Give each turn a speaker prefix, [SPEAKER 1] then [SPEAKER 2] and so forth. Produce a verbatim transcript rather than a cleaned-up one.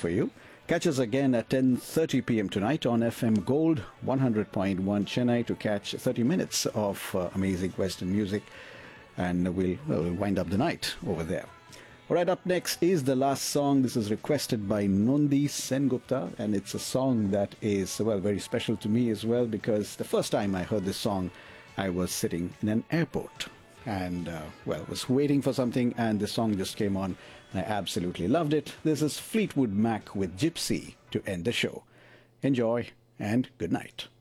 [SPEAKER 1] for you. Catch us again at ten thirty p.m. tonight on F M Gold one hundred point one Chennai to catch thirty minutes of uh, amazing Western music, and we'll, well, we'll wind up the night over there. All right, up next is the last song. This is requested by Nondi Sengupta, and it's a song that is, well, very special to me as well, because the first time I heard this song, I was sitting in an airport and, uh, well, was waiting for something, and the song just came on, and I absolutely loved it. This is Fleetwood Mac with Gypsy to end the show. Enjoy, and good night.